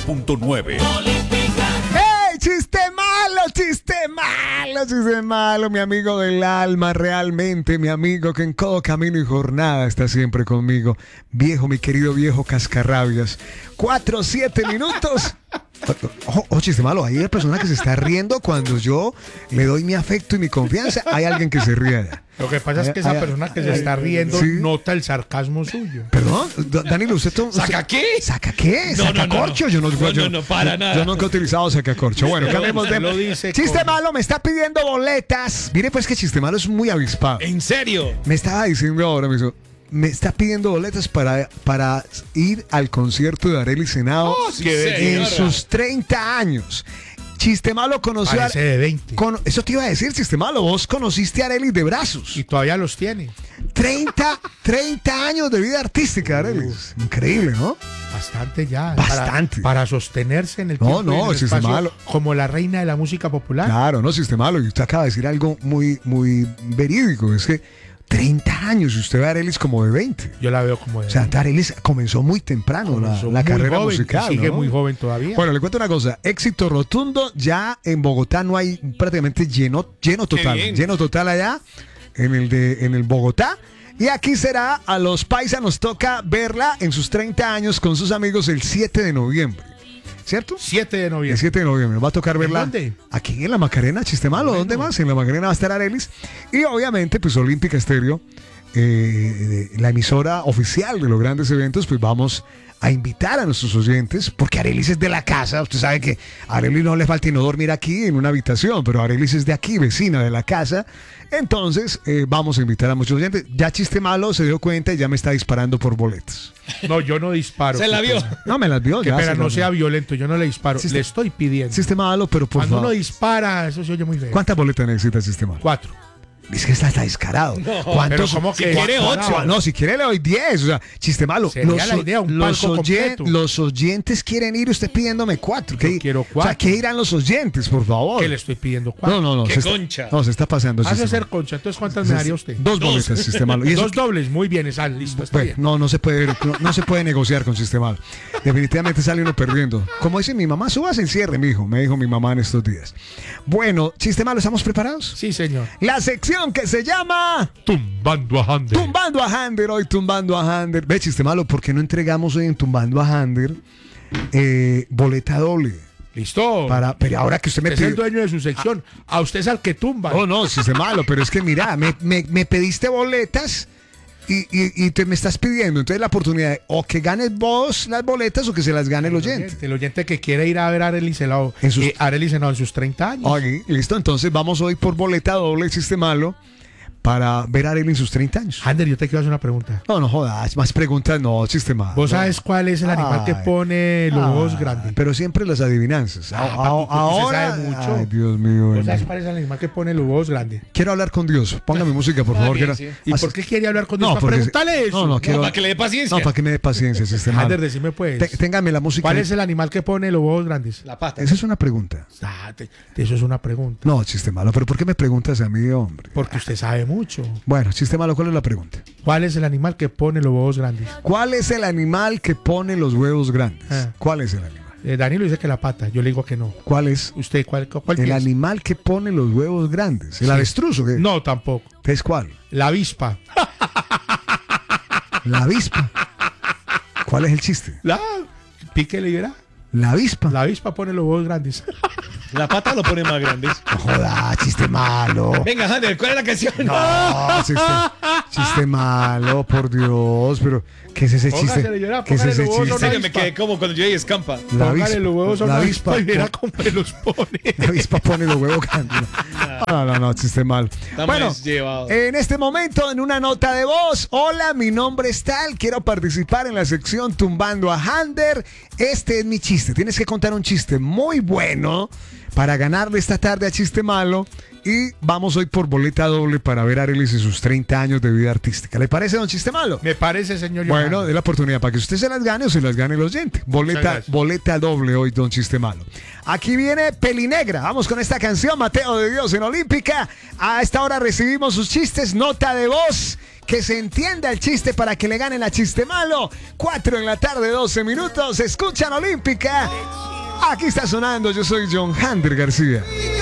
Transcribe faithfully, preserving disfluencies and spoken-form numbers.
punto nueve. ¡Hey! ¡Chiste malo! ¡Chiste malo! ¡Chiste malo! Mi amigo del alma, realmente mi amigo que en todo camino y jornada está siempre conmigo. Viejo, mi querido viejo cascarrabias. Cuatro, siete minutos. Ojo, oh, chiste malo, hay una persona que se está riendo cuando yo le doy mi afecto y mi confianza. Hay alguien que se ríe. Lo que pasa es que esa persona que se está riendo ¿Sí? nota el sarcasmo suyo. Perdón, Danilo, ¿usted to- ¿Saca qué? ¿Saca qué? No, ¿Saca no, no, corcho? no. Yo no, No, yo, no, no, para yo, nada. yo nunca he utilizado sacacorcho. Bueno, cambiemos de... Lo dice Chiste con- malo, me está pidiendo boletas. Mire pues que chiste malo es muy avispado. ¿En serio? Me estaba diciendo ahora mismo, me está pidiendo boletas para, para ir al concierto de Arely Senado Oh, sí, en señora. sus treinta años. Chiste malo conoció a... Parece de veinte. Con, eso te iba a decir, Chiste malo, vos conociste a Arely de brazos. Y todavía los tiene. treinta, treinta años de vida artística, Arely. Increíble, ¿no? Bastante ya. Bastante. Para, para sostenerse en el No, tiempo no, y en el chiste espacio malo. como la reina de la música popular. Claro, no, Chiste malo. Y usted acaba de decir algo muy, muy verídico. Es que treinta años y usted ve a Arely como de veinte. Yo la veo como de O sea, Arely comenzó muy temprano la, comenzó la muy carrera joven, musical. y sigue ¿no? muy joven todavía. Bueno, le cuento una cosa. Éxito rotundo. Ya en Bogotá no hay prácticamente lleno, lleno total. bien. Lleno total allá en el, de, en el Bogotá. Y aquí será, a los paisas nos toca verla en sus treinta años con sus amigos el siete de noviembre. ¿Cierto? siete de El noviembre. siete de noviembre. Nos va a tocar verla. dónde? Aquí en la Macarena, Chiste malo. ¿Dónde más? En la Macarena va a estar Arely. Y obviamente, pues Olímpica Estéreo, eh, la emisora oficial de los grandes eventos, pues vamos a invitar a nuestros oyentes, porque Arely es de la casa. Usted sabe que a Arely no le falta no dormir aquí en una habitación, pero Arely es de aquí, vecina de la casa. Entonces, eh, vamos a invitar a muchos oyentes. Ya Chiste malo se dio cuenta y ya me está disparando por boletos. No, yo no disparo. ¿Se la qué vio? pena. No, me las vio. Qué ya, pena, se no las- sea violento, yo no le disparo. Siste- Le estoy pidiendo. Chiste malo, pero por Cuando favor. uno dispara, eso se oye muy feo. ¿Cuántas boletas necesita Chiste malo? Cuatro. Es que está, está descarado. Pero ¿Cuántos? ¿cómo que si quiere cuatro? ocho? No, si quiere le doy diez. O sea, chiste malo. Sería la idea, un los, palco completo. los oyentes quieren ir, usted pidiéndome cuatro. Yo ¿Qué- quiero O sea, cuatro. ¿qué irán los oyentes, por favor? ¿Qué le estoy pidiendo? Cuatro. No, no, no. ¡Qué se está- concha! no, se está pasando. Hace chiste ser malo. concha. Entonces, ¿cuántas me daría usted? Dos Dos. boletas, chiste malo. Y eso- Dos dobles, muy bien, esa, listo, está Bueno, bien. no, no se puede, no, no se puede negociar con chiste malo. Definitivamente sale uno perdiendo. Como dice mi mamá, subas el cierre, mijo. Me dijo mi mamá en estos días. Bueno, chiste malo, ¿estamos preparados? Sí, señor. La sección que se llama Tumbando a Hander. Tumbando a Hander, hoy tumbando a Hander. Ve, chiste malo, ¿por qué no entregamos hoy en Tumbando a Hander eh, boleta doble? Listo. Para, pero ahora que usted me Usted es el pidió... dueño de su sección. A usted es al que tumba. Oh, no, chiste malo, pero es que mira, me, me, me pediste boletas y, y, y te me estás pidiendo. Entonces la oportunidad de o que ganes vos las boletas o que se las gane el oyente. El oyente que quiere ir a ver a Arely Senado En sus- eh, Arely Senado en sus treinta años. Oye, listo, entonces vamos hoy por boleta doble, chiste malo, para ver a Arely en sus treinta años. Ander, yo te quiero hacer una pregunta. No, no jodas, más preguntas, no, chiste malo. ¿Vos sabes cuál es el animal que Ay. pone los huevos Ay, grandes? Pero siempre las adivinanzas. Ah, A- papi, a- usted ahora, sabe mucho. Ay, Dios mío. ¿Vos sabes hermano. cuál es el animal que pone los huevos grandes? Quiero hablar con Dios. Póngame música, por Está favor. bien, quiero- sí. ¿Y Así- por qué quiere hablar con Dios? No, Para porque- preguntarle eso. No, no, quiero. No, para que le dé paciencia. No, para que me dé paciencia, sistema. Ander, decime pues. Te- Téngame la música. ¿Cuál es el animal que pone los huevos grandes? La pata. Esa es una pregunta. Ah, te- eso es una pregunta. No, chiste malo. Pero ¿por qué me preguntas a mí, hombre? Porque usted sabe mucho. Bueno, chiste malo, ¿cuál es la pregunta? ¿Cuál es el animal que pone los huevos grandes? ¿Cuál es el animal que pone los huevos grandes? Ah. ¿Cuál es el animal? Eh, Danilo dice que la pata. Yo le digo que no. ¿Cuál es ¿Usted cuál, cuál el piensa? animal que pone los huevos grandes? ¿El Sí. avestruz o qué? No, tampoco. ¿Es cuál? La avispa. La avispa. ¿Cuál es el chiste? La pique le verá. La avispa. La avispa pone los huevos grandes. La pata lo pone más grandes. No joda, chiste malo. Venga, Hander, ¿cuál es la canción? No, chiste, chiste malo, por Dios. Pero, ¿qué es ese chiste? Póngasele, llora, ¿Qué es póngale ese los huevos, chiste? En serio, me avispa. quedé como cuando yo y escampa. La Póngale avispa, los huevos a la una avispa, avispa y verá po- cómo me los pone. La avispa pone los huevos grandes. No, no, no, chiste malo. Estamos Bueno, llevados. en este momento, en una nota de voz. Hola, mi nombre es tal. Quiero participar en la sección Tumbando a Hander. Este es mi chiste. Tienes que contar un chiste muy bueno para ganarle esta tarde a Chiste Malo. Y vamos hoy por boleta doble para ver a Arely y sus treinta años de vida artística. ¿Le parece, don Chiste Malo? Me parece, señor. Bueno, Johanna. de la oportunidad para que usted se las gane o se las gane el oyente. Muchas Boleta, gracias. boleta doble hoy, don Chiste Malo. Aquí viene Pelinegra. Vamos con esta canción, Mateo de Dios en Olímpica. A esta hora recibimos sus chistes, nota de voz. que se entienda el chiste para que le ganen a Chiste Malo. cuatro en la tarde, doce minutos. Escuchan Olímpica. Aquí está sonando. Yo soy John Hander García.